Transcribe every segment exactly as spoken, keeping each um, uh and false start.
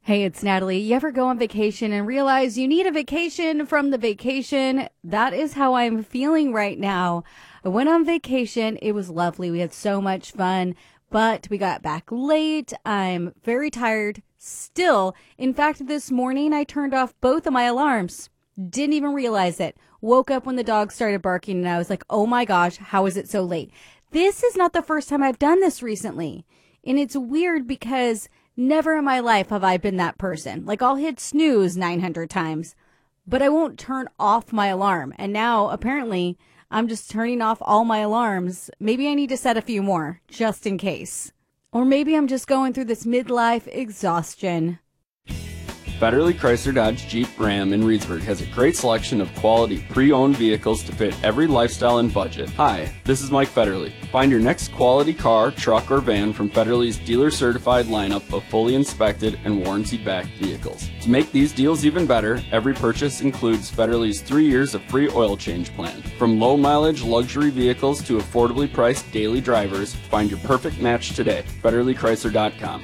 Hey, it's Natalie. You ever go on vacation and realize you need a vacation from the vacation? That is how I'm feeling right now. I went on vacation. It was lovely. We had so much fun, but we got back late. I'm very tired still. In fact, this morning I turned off both of my alarms. Didn't even realize it. Woke up when the dog started barking and I was like, oh my gosh, how is it so late? This is not the first time I've done this recently. And it's weird because never in my life have I been that person. Like, I'll hit snooze nine hundred times, but I won't turn off my alarm. And now, apparently, I'm just turning off all my alarms. Maybe I need to set a few more, just in case. Or maybe I'm just going through this midlife exhaustion. Federally Chrysler Dodge Jeep Ram in Reedsburg has a great selection of quality pre-owned vehicles to fit every lifestyle and budget. Hi, this is Mike Federle. Find your next quality car, truck, or van from Federle's dealer-certified lineup of fully inspected and warranty-backed vehicles. To make these deals even better, every purchase includes Federle's three years of free oil change plan. From low-mileage luxury vehicles to affordably priced daily drivers, find your perfect match today. Federle Chrysler dot com.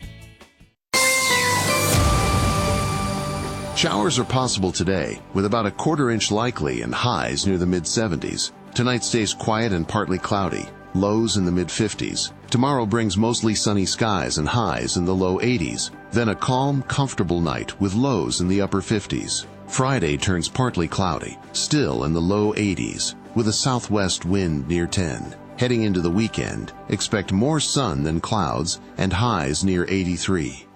Showers are possible today, with about a quarter inch likely and highs near the mid seventies. Tonight stays quiet and partly cloudy, lows in the mid fifties. Tomorrow brings mostly sunny skies and highs in the low eighties. Then a calm, comfortable night with lows in the upper fifties. Friday turns partly cloudy, still in the low eighties, with a southwest wind near ten. Heading into the weekend, expect more sun than clouds and highs near eighty-three.